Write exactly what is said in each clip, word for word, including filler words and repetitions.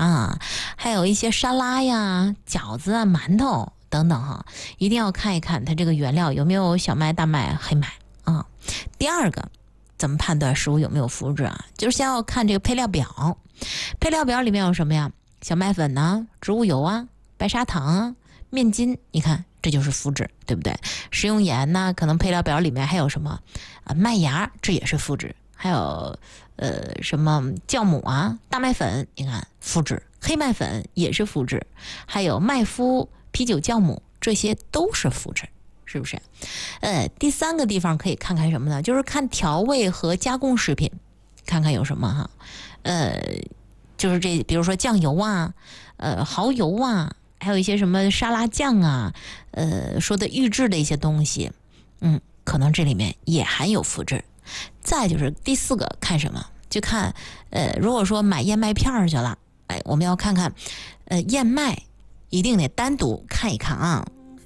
啊，还有一些沙拉呀、饺子啊、馒头等等哈，一定要看一看它这个原料有没有小麦、大麦、黑麦啊。第二个，怎么判断食物有没有麸质啊？就是先要看这个配料表，配料表里面有什么呀？小麦粉呐、植物油啊、白砂糖啊、面筋，你看这就是麸质，对不对？食用盐呢，可能配料表里面还有什么啊？麦芽，这也是麸质，还有呃什么酵母啊、大麦粉，你看麸质，黑麦粉也是麸质，还有麦麸、啤酒酵母，这些都是麸质。是不是？呃，第三个地方可以看看什么呢？就是看调味和加工食品，看看有什么哈。呃，就是这，比如说酱油啊，呃，蚝油啊，还有一些什么沙拉酱啊，呃，说的预制的一些东西，嗯，可能这里面也含有麸质。再就是第四个看什么？就看呃，如果说买燕麦片儿去了，哎，我们要看看，呃，燕麦一定得单独看一看啊。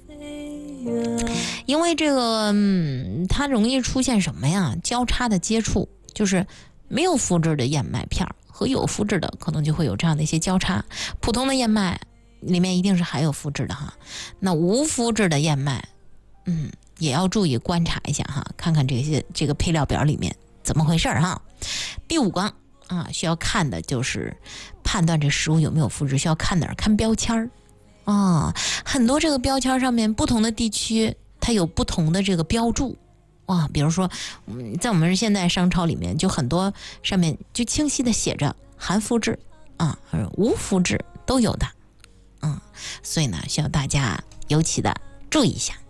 因为这个，嗯，它容易出现什么呀？交叉的接触，就是没有麸质的燕麦片和有麸质的，可能就会有这样的一些交叉。普通的燕麦里面一定是含有麸质的哈，那无麸质的燕麦，嗯，也要注意观察一下哈，看看这些这个配料表里面怎么回事哈。第五个啊，需要看的就是判断这食物有没有麸质，需要看哪儿？看标签儿。啊，很多这个标签上面不同的地区它有不同的这个标注啊，比如说嗯，在我们现在商超里面就很多上面就清晰的写着含麸质啊，无麸质都有的，嗯，所以呢需要大家尤其的注意一下。